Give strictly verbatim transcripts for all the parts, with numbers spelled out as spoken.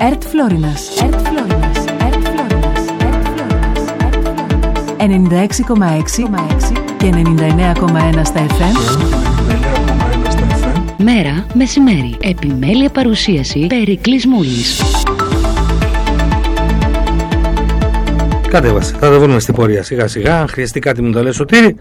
ΕΡΤ Φλόρινας. ΕΡΤ Φλόρινας. ΕΡΤ Φλόρινας. ενενήντα έξι κόμμα έξι και ενενήντα εννέα κόμμα ένα στα εφ εμ. Μέρα μεσημέρι. Επιμέλεια παρουσίαση Περικλής Μούλης. Κατέβασε. Θα τα βρούμε στην πορεία σιγά σιγά. Αν χρειαστεί κάτι μου το λέει Σωτήρη.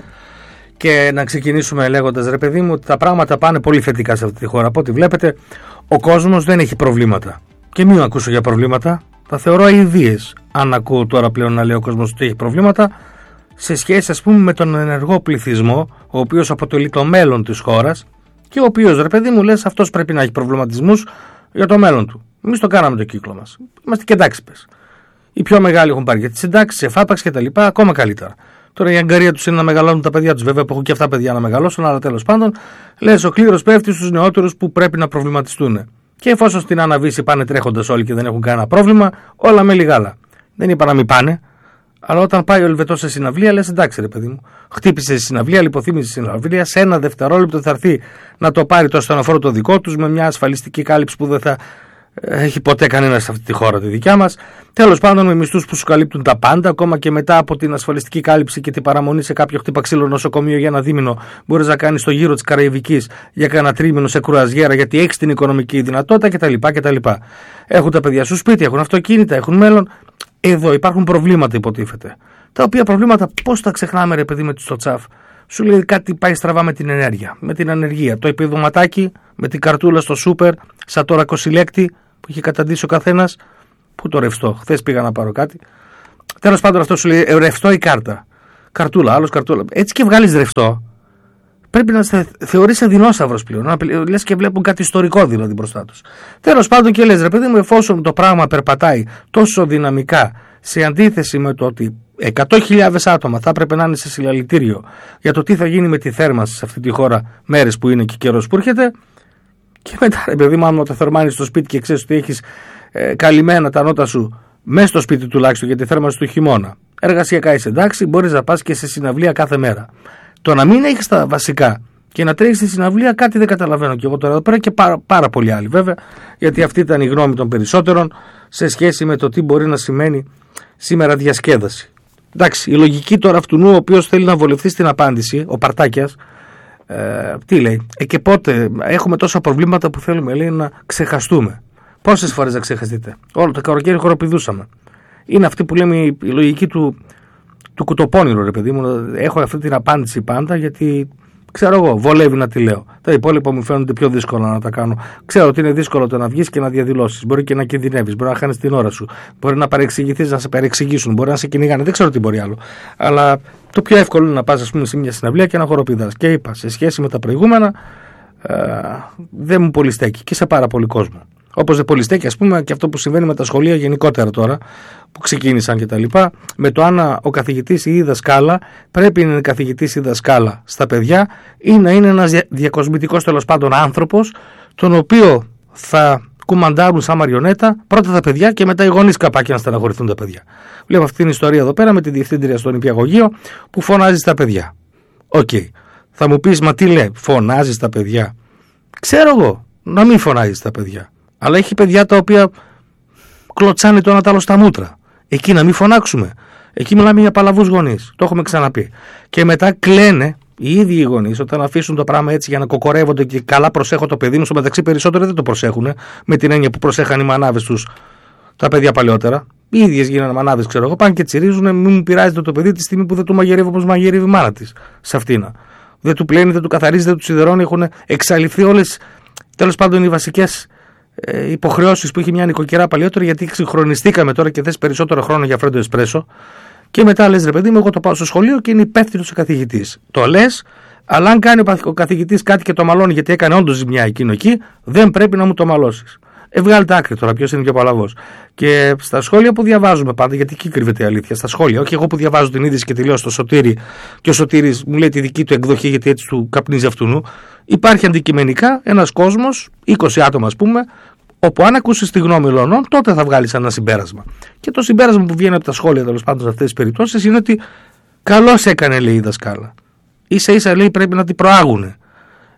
Και να ξεκινήσουμε λέγοντας, ρε παιδί μου, ότι τα πράγματα πάνε πολύ θετικά σε αυτή τη χώρα. Από ό,τι βλέπετε, ο κόσμος δεν έχει προβλήματα. Και μην ακούσω για προβλήματα. Τα θεωρώ αηδίες. Αν ακούω τώρα πλέον να λέει ο κόσμος ότι έχει προβλήματα, σε σχέση, ας πούμε, με τον ενεργό πληθυσμό, ο οποίος αποτελεί το μέλλον της χώρας και ο οποίος, ρε παιδί μου, λες, αυτός πρέπει να έχει προβληματισμούς για το μέλλον του. Εμείς το κάναμε το κύκλο μας. Είμαστε και εντάξιπες. Οι πιο μεγάλοι έχουν πάρει για τις συντάξεις, εφάπαξ και τα λοιπά, ακόμα καλύτερα. Τώρα η αγκαρία τους είναι να μεγαλώνουν τα παιδιά τους, βέβαια, που έχουν και αυτά παιδιά να μεγαλώσουν, αλλά τέλος πάντων, λες, ο κλήρος πέφτει στους νεότερους που πρέπει να προβληματιστούν. Και εφόσον στην αναβίση πάνε τρέχοντας όλοι και δεν έχουν κανένα πρόβλημα, όλα με λιγάλα. Δεν είπα να μην πάνε, αλλά όταν πάει ο Ελβετός σε συναυλία, λες, εντάξει, ρε παιδί μου, χτύπησε στη συναυλία, λιποθύμησε στη συναυλία, σε ένα δευτερόλεπτο θα έρθει να το πάρει το στενοφόρο το δικό τους με μια ασφαλιστική κάλυψη που δεν θα έχει ποτέ κανένα σε αυτή τη χώρα τη δικιά μας. Τέλος πάντων, με μισθούς που σου καλύπτουν τα πάντα, ακόμα και μετά από την ασφαλιστική κάλυψη και την παραμονή σε κάποιο χτυπαξίλο νοσοκομείο για ένα δίμηνο, μπορείς να κάνεις το γύρο της Καραϊβικής για κάνα τρίμηνο σε κρουαζιέρα, γιατί έχεις την οικονομική δυνατότητα κτλ. κτλ. Έχουν τα παιδιά σου σπίτι, έχουν αυτοκίνητα, έχουν μέλλον. Εδώ υπάρχουν προβλήματα, υποτίθεται. Τα οποία προβλήματα πώς τα ξεχνάμε, ρε παιδί, με το τσαφ. Σου λέει κάτι πάει στραβά με την ενέργεια, με την ανεργία. Το επιδοματάκι με την καρτούλα στο σούπερ, σαν τώρα κοσιλέκτη που είχε καταντήσει ο καθένας. Πού το ρευστό, χθες πήγα να πάρω κάτι. Τέλος πάντων, αυτό σου λέει ρευστό ή κάρτα. Καρτούλα, άλλος καρτούλα. Έτσι και βγάλεις ρευστό, πρέπει να σε θεωρείς δεινόσαυρος πλέον. Να λες και βλέπουν κάτι ιστορικό δηλαδή μπροστά τους. Τέλος πάντων, και λες, ρε παιδί μου, εφόσον το πράγμα περπατάει τόσο δυναμικά, σε αντίθεση με το ότι εκατό χιλιάδες άτομα θα έπρεπε να είναι σε συλλαλητήριο για το τι θα γίνει με τη θέρμανση σε αυτή τη χώρα, μέρες που είναι και καιρός που έρχεται. Και μετά, ρε παιδί μου, άμα το θερμάνεις στο σπίτι και ξέρεις ότι έχεις ε, καλυμμένα τα νότα σου μέσα στο σπίτι τουλάχιστον για τη θέρμανση του χειμώνα, εργασιακά είσαι εντάξει, μπορείς να πας και σε συναυλία κάθε μέρα. Το να μην έχεις τα βασικά και να τρέχεις στη συναυλία, κάτι δεν καταλαβαίνω και εγώ τώρα εδώ πέρα και πάρα, πάρα πολλοί άλλοι βέβαια, γιατί αυτή ήταν η γνώμη των περισσότερων σε σχέση με το τι μπορεί να σημαίνει σήμερα διασκέδαση. Εντάξει, η λογική τώρα αυτού ο οποίος θέλει να βολευτεί στην απάντηση, ο Παρτάκιας, ε, τι λέει, ε, και πότε έχουμε τόσα προβλήματα που θέλουμε, λέει, να ξεχαστούμε. Πόσες φορές να ξεχαστείτε? Όλο το καλοκαίρι χοροπηδούσαμε. Είναι αυτή που λέμε η, η λογική του, του κουτοπώνηρου, ρε παιδί μου. Έχω αυτή την απάντηση πάντα γιατί ξέρω εγώ, βολεύει να τη λέω. Τα υπόλοιπα μου φαίνονται πιο δύσκολα να τα κάνω. Ξέρω ότι είναι δύσκολο το να βγεις και να διαδηλώσεις. Μπορεί και να κινδυνεύεις, μπορεί να χάνεις την ώρα σου. Μπορεί να παρεξηγηθείς, να σε παρεξηγήσουν, μπορεί να σε κυνηγάνε. Δεν ξέρω τι μπορεί άλλο. Αλλά το πιο εύκολο είναι να πας, ας πούμε, σε μια συναυλία και να χοροπηδάς. Και είπα, σε σχέση με τα προηγούμενα, ε, δεν μου πολύ στέκει και σε πάρα πολύ κόσμο. Όπως δεν πολύ στέκει, ας πούμε, και αυτό που συμβαίνει με τα σχολεία γενικότερα τώρα, που ξεκίνησαν και τα λοιπά, με το αν ο καθηγητής ή η δασκάλα πρέπει να είναι καθηγητής ή δασκάλα στα παιδιά ή να είναι ένας διακοσμητικός τέλος πάντων άνθρωπος, τον οποίο θα κουμαντάρουν σαν μαριονέτα πρώτα τα παιδιά και μετά οι γονείς καπάκι να στεναχωρηθούν τα παιδιά. Βλέπω αυτή την ιστορία εδώ πέρα με τη διευθύντρια στο νηπιαγωγείο που φωνάζει στα παιδιά. Οκ. Okay. Θα μου πεις, μα τι λέει, φωνάζει στα παιδιά? Ξέρω εγώ να μην φωνάζει στα παιδιά. Αλλά έχει παιδιά τα οποία κλωτσάνε το ένα τ' άλλο στα μούτρα. Εκεί να μην φωνάξουμε. Εκεί μιλάμε για παλαβούς γονείς. Το έχουμε ξαναπεί. Και μετά κλαίνε οι ίδιοι οι γονείς όταν αφήσουν το πράγμα έτσι για να κοκορεύονται και καλά προσέχω το παιδί μου. Στο μεταξύ περισσότερο δεν το προσέχουν. Με την έννοια που προσέχαν οι μανάβες τους τα παιδιά παλιότερα. Οι ίδιες γίνανε μανάβες, ξέρω εγώ. Πάνε και τσιρίζουν. Μην μου πειράζεται το παιδί τη στιγμή που δεν του μαγειρεύει όπως μαγειρεύει η μάνα της. Σε αυτήν. Δεν του πλένει, δεν του καθαρίζει, δεν του σιδερώνει. Έχουν εξαλειφθεί όλες τέλος πάντων οι βασικές υποχρεώσεις που είχε μια νοικοκυρά παλιότερα, γιατί συγχρονιστήκαμε τώρα και θες περισσότερο χρόνο για φρέντο εσπρέσο. Και μετά λες, ρε παιδί μου, εγώ το πάω στο σχολείο και είναι υπεύθυνος ο καθηγητής. Το λες, αλλά αν κάνει ο καθηγητής κάτι και το μαλώνει γιατί έκανε όντως ζημιά εκείνο εκεί, δεν πρέπει να μου το μαλώσεις. Ε, βγάλει τα άκρη τώρα, ποιος είναι πιο παλαβός. Και στα σχόλια που διαβάζουμε πάντα, γιατί εκεί κρύβεται η αλήθεια, στα σχόλια, όχι εγώ που διαβάζω την είδηση και τη λέω στο Σωτήρη και ο Σωτήρης μου λέει τη δική του εκδοχή γιατί έτσι του καπνίζει αυτού. Υπάρχει αντικειμενικά ένας κόσμος, είκοσι άτομα ας πούμε, όπου αν ακούσεις τη γνώμη όλων, τότε θα βγάλεις ένα συμπέρασμα. Και το συμπέρασμα που βγαίνει από τα σχόλια τέλος πάντων σε αυτές τις περιπτώσεις είναι ότι καλώς έκανε, λέει η δασκάλα. Ίσα ίσα λέει πρέπει να την προάγουνε.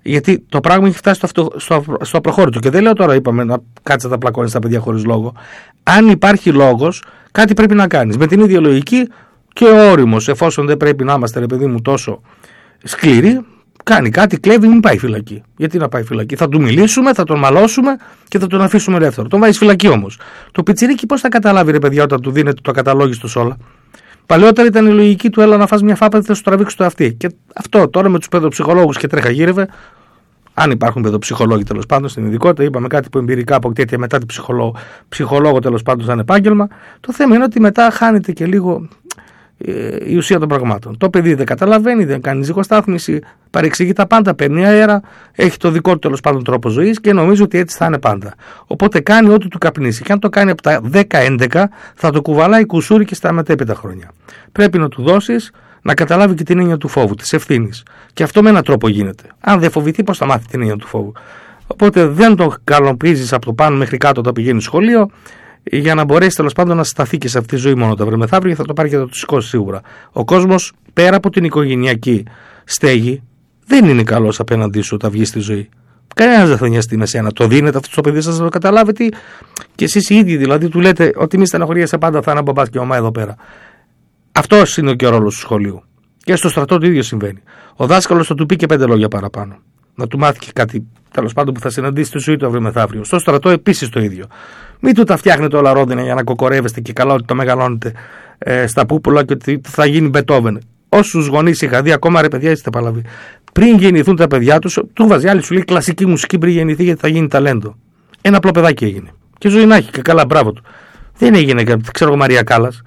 Γιατί το πράγμα έχει φτάσει στο, αυτο, στο, στο απροχώρητο. Και δεν λέω τώρα, είπαμε, να κάτσε τα πλακώνει στα παιδιά χωρίς λόγο. Αν υπάρχει λόγος, κάτι πρέπει να κάνεις. Με την ίδια λογική και ο όριμος, εφόσον δεν πρέπει να είμαστε, ρε παιδί μου, τόσο σκληροί, κάνει κάτι, κλέβει, μην πάει φυλακή. Γιατί να πάει φυλακή? Θα του μιλήσουμε, θα τον μαλώσουμε και θα τον αφήσουμε ελεύθερο. Τον βάζει φυλακή όμως. Το πιτσιρίκι πώς θα καταλάβει, ρε παιδιά, όταν του δίνετε το ακαταλόγιστο όλα? Παλαιότερα ήταν η λογική του, έλα να φας μια φάπα, θα σου τραβήξει το αυτή. Και αυτό τώρα με τους παιδοψυχολόγους και τρέχα γύρευε. Αν υπάρχουν παιδοψυχολόγοι τέλος πάντων στην ειδικότητα, είπαμε κάτι που εμπειρικά αποκτήθηκε μετά την ψυχολόγο, ψυχολόγο τέλος πάντων σαν επάγγελμα. Το θέμα είναι ότι μετά χάνεται και λίγο ε, η ουσία των πραγμάτων. Το παιδί δεν καταλαβαίνει, δεν κάνει ζυγοστάθμιση, παρεξηγεί τα πάντα, παίρνει αέρα, έχει το δικό του τέλος πάντων τρόπο ζωής και νομίζει ότι έτσι θα είναι πάντα. Οπότε κάνει ό,τι του καπνίσει. Και αν το κάνει από τα δέκα έντεκα, θα το κουβαλάει κουσούρι και στα μετέπειτα χρόνια. Πρέπει να του δώσεις να καταλάβει και την έννοια του φόβου, της ευθύνης. Και αυτό με έναν τρόπο γίνεται. Αν δεν φοβηθεί, πώς θα μάθει την έννοια του φόβου? Οπότε δεν το καλοπίζεις από το πάνω μέχρι κάτω όταν πηγαίνει στο σχολείο, για να μπορέσει τέλος πάντων να σταθεί και σε αυτή τη ζωή μόνο το βρεμεθαύριο, θα το πάρει και θα το σηκώσει σίγουρα. Ο κόσμος πέρα από την οικογενειακή στέγη δεν είναι καλός απέναντί σου όταν βγει στη ζωή. Κανένας δεν θα νοιαστεί με σένα. Το δίνετε αυτό στο παιδί σας να το καταλάβετε, και εσείς οι ίδιοι δηλαδή του λέτε ότι μη στεναχωριέσαι, πάντα θα είναι μπαμπάς και μαμά εδώ πέρα. Αυτός είναι και ο ρόλος του σχολείου. Και στο στρατό το ίδιο συμβαίνει. Ο δάσκαλος θα του πει και πέντε λόγια παραπάνω. Να του μάθει και κάτι τέλος πάντων που θα συναντήσει στη ζωή του αύριο μεθαύριο. Στο στρατό επίσης το ίδιο. Μην του τα φτιάχνετε όλα ρόδινα για να κοκορεύεστε και καλά ότι το μεγαλώνετε ε, στα πούπουλα και ότι θα γίνει Μπετόβεν. Όσους γονείς είχα δει, ακόμα ρε παιδιά, είστε παλαβοί. Πριν γεννηθούν τα παιδιά τους, του βάζει άλλη, σου λέει κλασική μουσική πριν γεννηθεί γιατί θα γίνει ταλέντο. Ένα απλό παιδάκι έγινε. Και ζωή να έχει και καλά, μπράβο του. Δεν έγινε, ξέρω εγώ, Μαρία Κάλλας.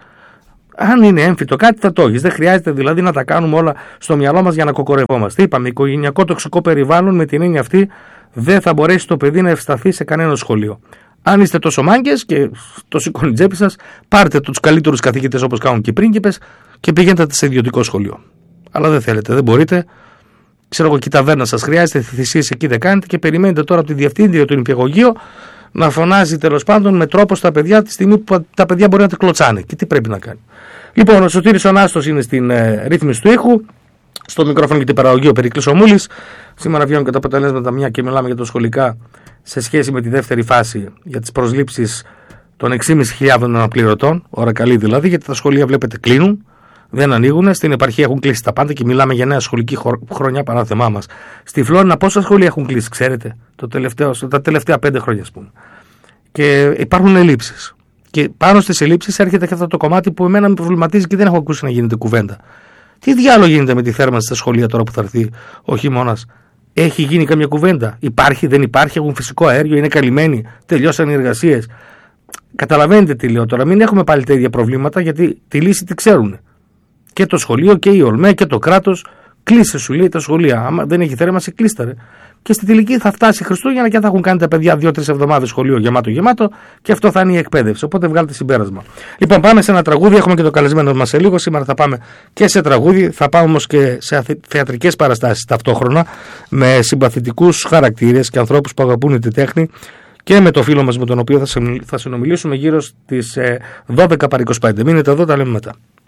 Αν είναι έμφυτο κάτι θα το έχεις. Δεν χρειάζεται δηλαδή να τα κάνουμε όλα στο μυαλό μας για να κοκορευόμαστε. Είπαμε, οικογενειακό τοξικό περιβάλλον, με την έννοια αυτή δεν θα μπορέσει το παιδί να ευσταθεί σε κανένα σχολείο. Αν είστε τόσο μάγκες και το σηκώνει η τσέπη σας, πάρτε τους καλύτερους καθηγητές όπως κάνουν και οι πρίγκιπες και πηγαίνετε σε ιδιωτικό σχολείο. Αλλά δεν θέλετε, δεν μπορείτε. Ξέρω εγώ, και η ταβέρνα σας χρειάζεται, θυσίες εκεί δεν κάνετε και περιμένετε τώρα από τη διευθύντρια του νηπιαγωγείου να φωνάζει τέλος πάντων με τρόπο στα παιδιά τη στιγμή που τα παιδιά μπορεί να τα κλωτσάνε. Και τι πρέπει να κάνει? Λοιπόν, ο Σωτήρης ο Νάστος είναι στην ε, ρύθμιση του ήχου. Στο μικρόφωνο και την παραγωγή ο Περικλής ο Μούλης. Σήμερα βγαίνουν και τα αποτελέσματα μια και μιλάμε για το σχολικά σε σχέση με τη δεύτερη φάση για τις προσλήψεις των έξι χιλιάδες πεντακόσιων αναπληρωτών. Ώρα καλή δηλαδή, γιατί τα σχολεία βλέπετε κλείνουν, δεν ανοίγουν. Στην επαρχία έχουν κλείσει τα πάντα και μιλάμε για νέα σχολική χρονιά παράθεμά μας. Στη Φλόρινα πόσα σχολεία έχουν κλείσει, ξέρετε, το τελευταίο, τα τελευταία πέντε χρόνια, ας πούμε. Και υπάρχουν ελλείψεις. Και πάνω στις ελλείψεις έρχεται και αυτό το κομμάτι που εμένα με προβληματίζει και δεν έχω ακούσει να γίνεται κουβέντα. Τι διάλογο γίνεται με τη θέρμανση στα σχολεία τώρα που θα έρθει ο χειμώνας? Έχει γίνει καμιά κουβέντα? Υπάρχει, δεν υπάρχει, έχουν φυσικό αέριο, είναι καλυμμένοι, τελειώσαν οι εργασίες? Καταλαβαίνετε τι λέω τώρα? Μην έχουμε πάλι τα ίδια προβλήματα, γιατί τη λύση τη ξέρουν. Και το σχολείο και η ΟΛΜΕ και το κράτος. Κλείσε, σου λέει, τα σχολεία. Άμα δεν έχει θέρμανση, κλείστε ρε. Και στη τελική θα φτάσει Χριστούγεννα και θα έχουν κάνει τα παιδιά δύο-τρεις εβδομάδες σχολείο γεμάτο-γεμάτο και αυτό θα είναι η εκπαίδευση. Οπότε βγάλετε συμπέρασμα. Λοιπόν, πάμε σε ένα τραγούδι. Έχουμε και το καλεσμένο μας σε λίγο. Σήμερα θα πάμε και σε τραγούδι. Θα πάμε όμως και σε θεατρικές παραστάσεις ταυτόχρονα με συμπαθητικούς χαρακτήρες και ανθρώπους που αγαπούν τη τέχνη. Και με το φίλο μας με τον οποίο θα συνομιλήσουμε γύρω στις δώδεκα παρά είκοσι πέντε. Μείνετε εδώ, τα λέμε μετά.